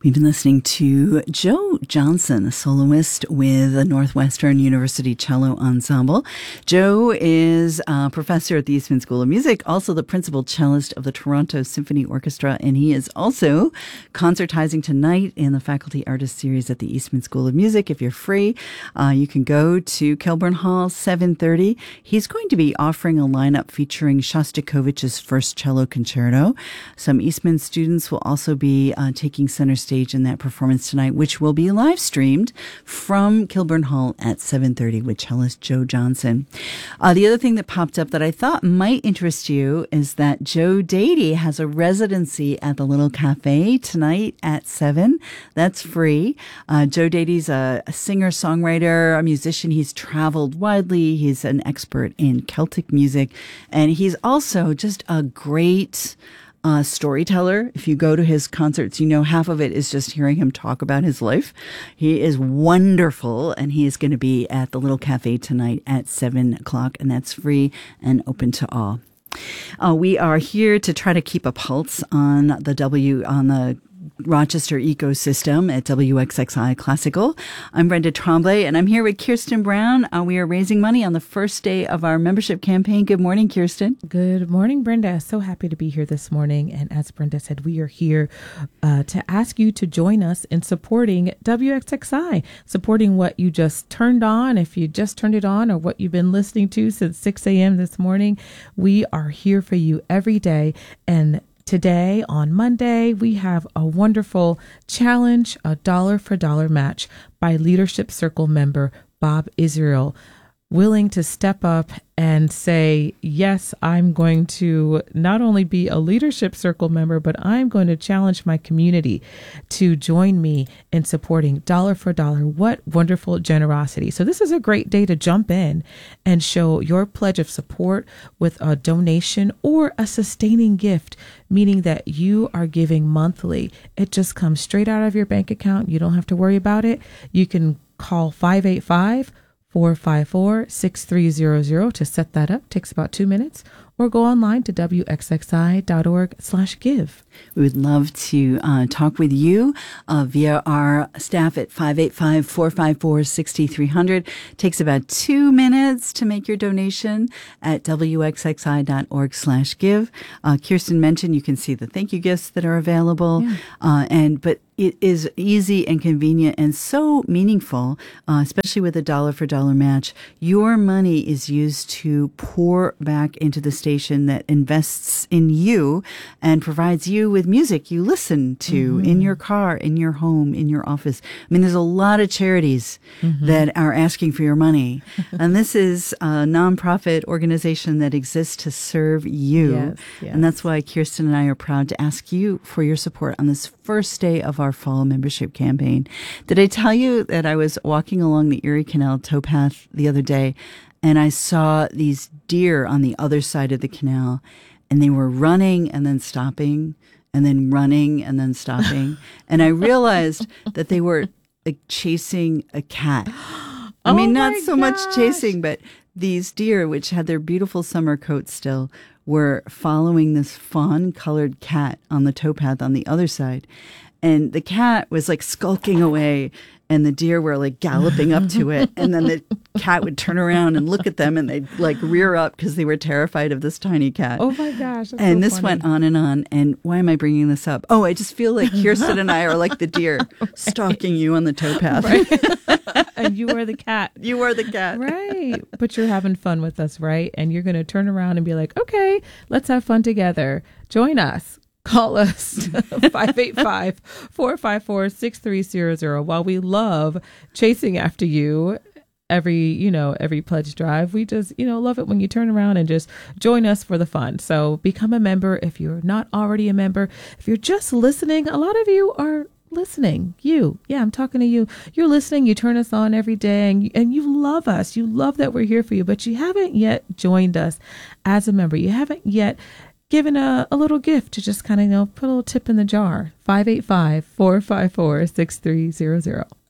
We've been listening to Joe Johnson, a soloist with the Northwestern University Cello Ensemble. Joe is a professor at the Eastman School of Music, also the principal cellist of the Toronto Symphony Orchestra, and he is also concertizing tonight in the Faculty Artist Series at the Eastman School of Music. If you're free, you can go to Kilburn Hall, 7:30. He's going to be offering a lineup featuring Shostakovich's First Cello Concerto. Some Eastman students will also be taking center stage in that performance tonight, which will be live streamed from Kilburn Hall at 7:30 with cellist Joe Johnson. The other thing that popped up that I thought might interest you is that Joe Dady has a residency at the Little Cafe tonight at 7. That's free. Joe Dady's a singer-songwriter, a musician. He's traveled widely. He's an expert in Celtic music, and he's also just a great storyteller. If you go to his concerts, you know half of it is just hearing him talk about his life. He is wonderful, and he is going to be at the Little Cafe tonight at 7 o'clock, and that's free and open to all. We are here to try to keep a pulse on the Rochester ecosystem at WXXI Classical. I'm Brenda Tremblay, and I'm here with Kirsten Brown. We are raising money on the first day of our membership campaign. Good morning, Kirsten. Good morning, Brenda. So happy to be here this morning. And as Brenda said, we are here to ask you to join us in supporting WXXI, supporting what you just turned on, if you just turned it on, or what you've been listening to since 6 a.m. this morning. We are here for you every day. And today, on Monday, we have a wonderful challenge, a dollar for dollar match by Leadership Circle member Bob Israel, willing to step up and say, yes, I'm going to not only be a Leadership Circle member, but I'm going to challenge my community to join me in supporting dollar for dollar. What wonderful generosity. So this is a great day to jump in and show your pledge of support with a donation or a sustaining gift, meaning that you are giving monthly. It just comes straight out of your bank account. You don't have to worry about it. You can call 585-454-6300 to set that up. Takes about 2 minutes. Or go online to wxxi.org/give. We would love to talk with you via our staff at 585-454-6300. Takes about 2 minutes to make your donation at wxxi.org/give. Kirsten mentioned you can see the thank you gifts that are available. Yeah. But it is easy and convenient and so meaningful, especially with a dollar for dollar match. Your money is used to pour back into the station that invests in you and provides you with music you listen to in your car, in your home, in your office. I mean, there's a lot of charities that are asking for your money. And this is a nonprofit organization that exists to serve you. Yes, yes. And that's why Kirsten and I are proud to ask you for your support on this first day of our fall membership campaign. Did I tell you that I was walking along the Erie Canal towpath the other day and I saw these deer on the other side of the canal, and they were running and then stopping and then running and then stopping. And I realized that they were like chasing a cat. I mean, not so much chasing, but these deer, which had their beautiful summer coats still, were following this fawn-colored cat on the towpath on the other side. And the cat was like skulking away, and the deer were like galloping up to it. And then the cat would turn around and look at them, and they'd like rear up because they were terrified of this tiny cat. Oh my gosh. And so this went on and on. And why am I bringing this up? Oh, I just feel like Kirsten and I are like the deer stalking you on the towpath. Right. And you are the cat. You are the cat. Right. But you're having fun with us, right? And you're going to turn around and be like, okay, let's have fun together. Join us. Call us 585-454-6300. While we love chasing after you every pledge drive, we just, love it when you turn around and just join us for the fun. So become a member if you're not already a member. If you're just listening, a lot of you are listening. I'm talking to you. You're listening. You turn us on every day, and you love us. You love that we're here for you, but you haven't yet joined us as a member. You haven't yet given a little gift to just kind of, put a little tip in the jar. 585-454-6300.